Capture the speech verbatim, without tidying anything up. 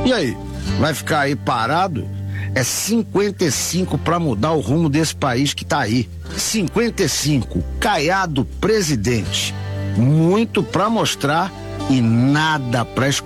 E aí, vai ficar aí parado? É cinquenta e cinco para mudar o rumo desse país que tá aí. cinquenta e cinco, Caiado presidente. Muito para mostrar e nada para esconder.